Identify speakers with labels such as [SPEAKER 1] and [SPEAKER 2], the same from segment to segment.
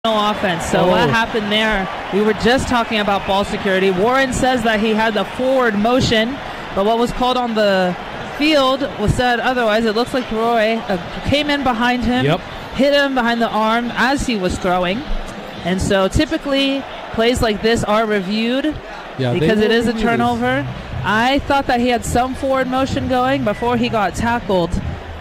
[SPEAKER 1] offense. So what happened there, we were just talking about ball security. Warren says that he had the forward motion, but what was called on the field was said otherwise. It looks like Roy came in behind him, hit him behind the arm as he was throwing. And so typically plays like this are reviewed because it is a turnover. I thought that he had some forward motion going before he got tackled.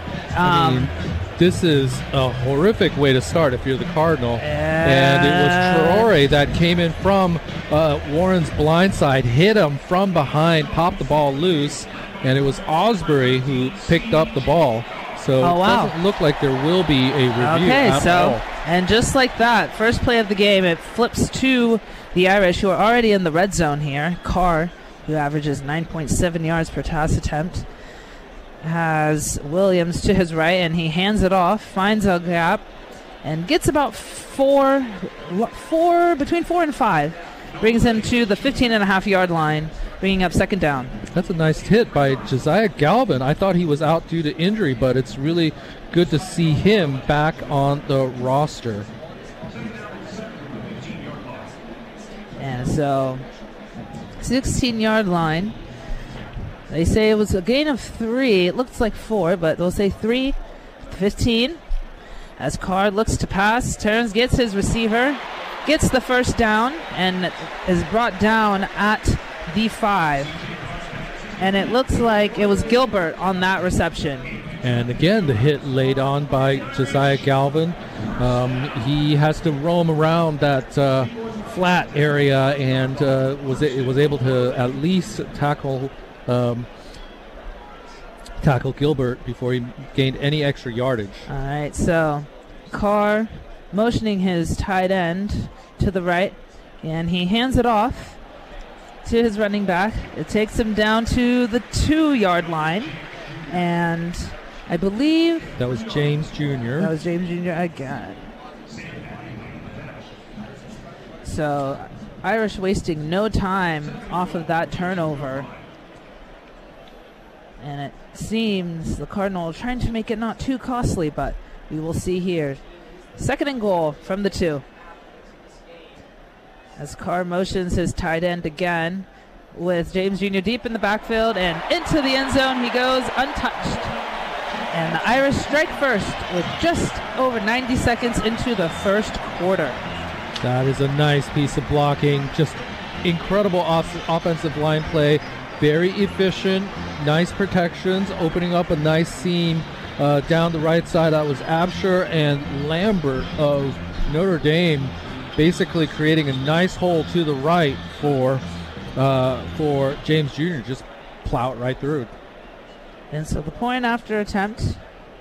[SPEAKER 2] This is a horrific way to start if you're the Cardinal. And it was Traore that came in from Warren's blind side, hit him from behind, popped the ball loose, and it was Osbury who picked up the ball. So it doesn't look like there will be a review at all.
[SPEAKER 1] And just like that, first play of the game, it flips to the Irish, who are already in the red zone here. Carr, who averages 9.7 yards per toss attempt, has Williams to his right, and he hands it off, finds a gap, and gets about between 4 and 5. Brings him to the 15.5-yard line, bringing up second down.
[SPEAKER 2] That's a nice hit by Josiah Galvin. I thought he was out due to injury, but it's really good to see him back on the roster.
[SPEAKER 1] And so, 16-yard line. They say it was a gain of 3. It looks like 4, but they'll say 3. 15. As Carr looks to pass, turns, gets his receiver, gets the first down, and is brought down at the 5. And it looks like it was Gilbert on that reception.
[SPEAKER 2] And again, the hit laid on by Josiah Galvin. He has to roam around that flat area and was able to at least tackle Gilbert before he gained any extra yardage.
[SPEAKER 1] All right, so Carr motioning his tight end to the right, and he hands it off to his running back. It takes him down to the 2-yard line, and I believe
[SPEAKER 2] that was James Jr.
[SPEAKER 1] That was James Jr. again. So Irish wasting no time off of that turnover. And it seems the Cardinals trying to make it not too costly, but we will see here. Second and goal from the 2. As Carr motions his tight end again with James Jr. deep in the backfield and into the end zone. He goes untouched. And the Irish strike first with just over 90 seconds into the first quarter.
[SPEAKER 2] That is a nice piece of blocking. Just incredible offensive line play. Very efficient, nice protections, opening up a nice seam down the right side. That was Absher and Lambert of Notre Dame, basically creating a nice hole to the right for James Jr. Just plow it right through.
[SPEAKER 1] And so the point after attempt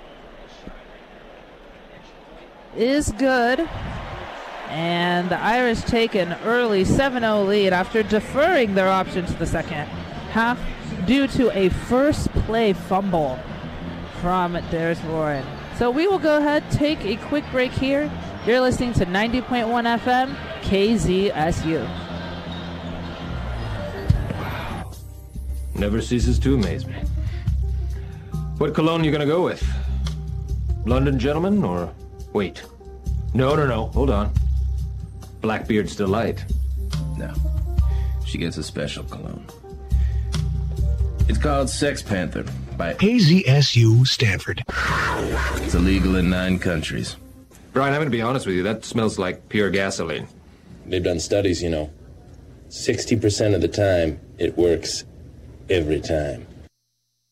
[SPEAKER 1] is good. And the Irish take an early 7-0 lead after deferring their option to the second half due to a first play fumble from Darius Warren. So we will go ahead, take a quick break here. You're listening to 90.1 FM KZSU.
[SPEAKER 3] Wow. Never ceases to amaze me. What cologne you gonna go with? London Gentleman or... Wait. No. Hold on. Blackbeard's Delight.
[SPEAKER 4] No. She gets a special cologne. It's called Sex Panther by
[SPEAKER 5] KZSU Stanford.
[SPEAKER 4] It's illegal in 9 countries.
[SPEAKER 3] Brian, I'm going to be honest with you. That smells like pure gasoline.
[SPEAKER 6] They've done studies, 60% of the time, it works every time.